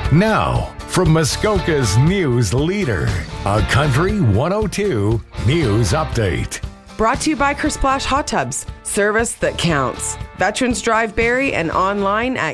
Now, from Muskoka's news leader, a Country 102 News Update. Brought to you by Kersplash Hot Tubs, service that counts. Veterans Drive Barrie and online at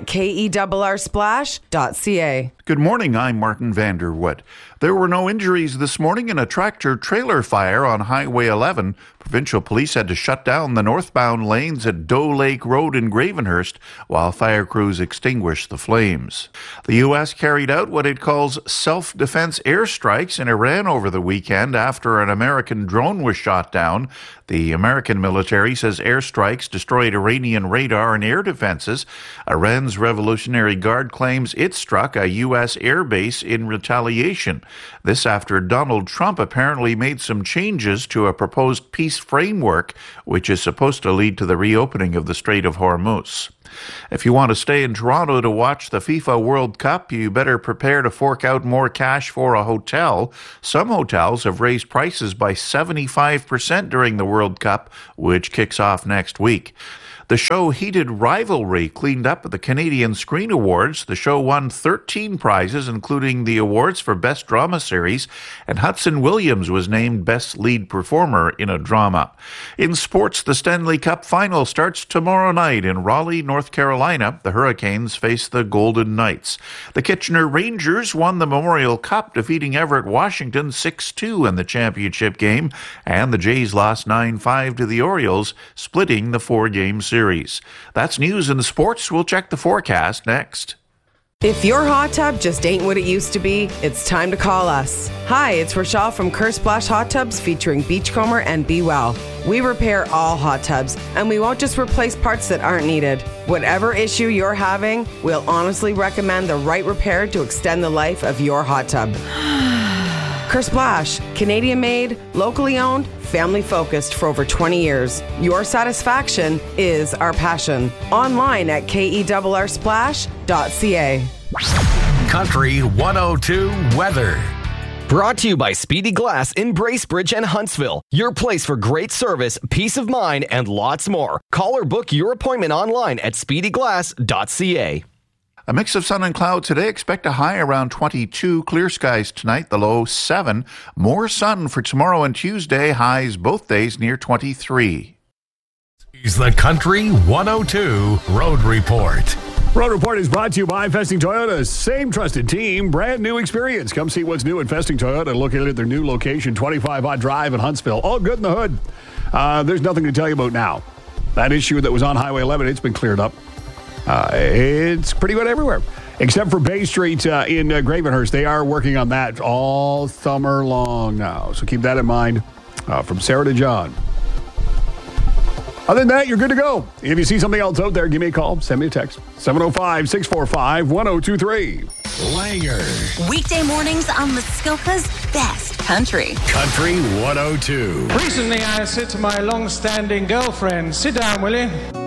kerrsplash.ca. Good morning, I'm Martin Vanderwood. There were no injuries this morning in a tractor-trailer fire on Highway 11. Provincial police had to shut down the northbound lanes at Doe Lake Road in Gravenhurst while fire crews extinguished the flames. The U.S. carried out what it calls self-defense airstrikes in Iran over the weekend after an American drone was shot down. The American military says airstrikes destroyed Iranian radar and air defenses. Iran's Revolutionary Guard claims it struck a U.S. airbase in retaliation. This after Donald Trump apparently made some changes to a proposed peace framework, which is supposed to lead to the reopening of the Strait of Hormuz. If you want to stay in Toronto to watch the FIFA World Cup, you better prepare to fork out more cash for a hotel. Some hotels have raised prices by 75% during the World Cup, which kicks off next week. The show Heated Rivalry cleaned up at the Canadian Screen Awards. The show won 13 prizes, including the awards for Best Drama Series, and Hudson Williams was named Best Lead Performer in a Drama. In sports, the Stanley Cup Final starts tomorrow night in Raleigh, North Carolina. The Hurricanes face the Golden Knights. The Kitchener Rangers won the Memorial Cup, defeating Everett, Washington 6-2 in the championship game, and the Jays lost 9-5 to the Orioles, splitting the four-game series. That's news and sports. We'll check the forecast next. If your hot tub just ain't what it used to be, it's time to call us. Hi, it's Rochelle from Kersplash Hot Tubs featuring Beachcomber and Be Well. We repair all hot tubs, and we won't just replace parts that aren't needed. Whatever issue you're having, we'll honestly recommend the right repair to extend the life of your hot tub. Kersplash, Canadian-made, locally owned, family-focused for over 20 years. Your satisfaction is our passion. Online at kerrsplash.ca. Country 102 weather. Brought to you by Speedy Glass in Bracebridge and Huntsville. Your place for great service, peace of mind, and lots more. Call or book your appointment online at speedyglass.ca. A mix of sun and cloud today. Expect a high around 22. Clear skies tonight, the low 7. More sun for tomorrow and Tuesday. Highs both days near 23. Is the Country 102 Road Report. Road Report is brought to you by Festing Toyota. Same trusted team, brand new experience. Come see what's new at Festing Toyota. Located at their new location, 25 Odd Drive in Huntsville. All good in the hood. There's nothing to tell you about now. That issue that was on Highway 11, it's been cleared up. It's pretty good everywhere, except for Bay Street in Gravenhurst. They are working on that all summer long now, so keep that in mind. From Sarah to John. Other than that, you're good to go. If you see something else out there, give me a call. Send me a text. 705-645-1023. Langer. Weekday mornings on Muskoka's best country. Country 102. Recently, I said to my long-standing girlfriend, sit down, will you?